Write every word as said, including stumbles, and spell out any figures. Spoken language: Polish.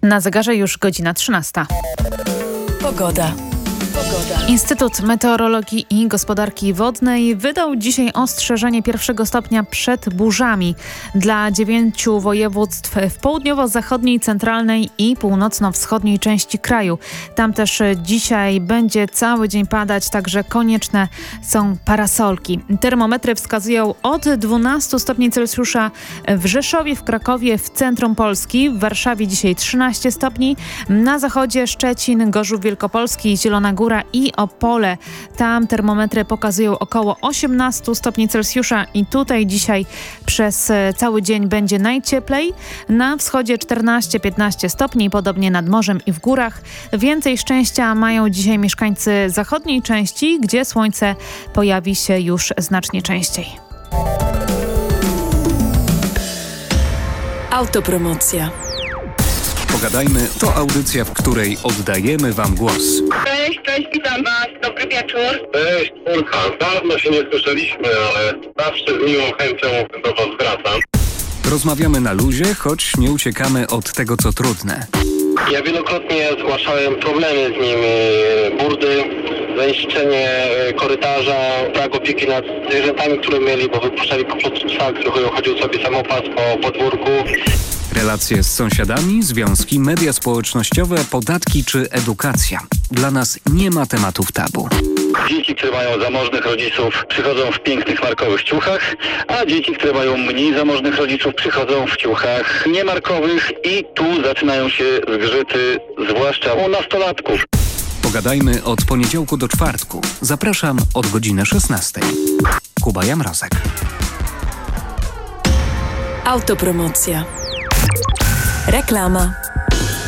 Na zegarze już godzina trzynasta. Pogoda. Instytut Meteorologii i Gospodarki Wodnej wydał dzisiaj ostrzeżenie pierwszego stopnia przed burzami dla dziewięciu województw w południowo-zachodniej, centralnej i północno-wschodniej części kraju. Tam też dzisiaj będzie cały dzień padać, także konieczne są parasolki. Termometry wskazują od dwunastu stopni Celsjusza w Rzeszowie, w Krakowie, w centrum Polski, w Warszawie dzisiaj trzynaście stopni, na zachodzie Szczecin, Gorzów Wielkopolski, Zielona Góra i Opole. Tam termometry pokazują około osiemnaście stopni Celsjusza i tutaj dzisiaj przez cały dzień będzie najcieplej. Na wschodzie czternaście piętnaście stopni, podobnie nad morzem i w górach. Więcej szczęścia mają dzisiaj mieszkańcy zachodniej części, gdzie słońce pojawi się już znacznie częściej. Autopromocja. Pogadajmy to audycja, w której oddajemy Wam głos. Cześć, cześć, witam Was. Dobry wieczór. Cześć, Urka. Dawno się nie słyszeliśmy, ale zawsze z miłą chęcią do Was wracam. Rozmawiamy na luzie, choć nie uciekamy od tego, co trudne. Ja wielokrotnie zgłaszałem problemy z nimi. Burdy, zanieczyszczenie korytarza, brak opieki nad zwierzętami, które mieli, bo wypuszczali po prostu psa, który chodził sobie samopas po podwórku. Relacje z sąsiadami, związki, media społecznościowe, podatki czy edukacja. Dla nas nie ma tematów tabu. Dzieci, które mają zamożnych rodziców, przychodzą w pięknych markowych ciuchach, a dzieci, które mają mniej zamożnych rodziców, przychodzą w ciuchach niemarkowych i tu zaczynają się zgrzyty, zwłaszcza u nastolatków. Pogadajmy od poniedziałku do czwartku. Zapraszam od godziny szesnastej. Kuba Jamrozek. Autopromocja. Reklama.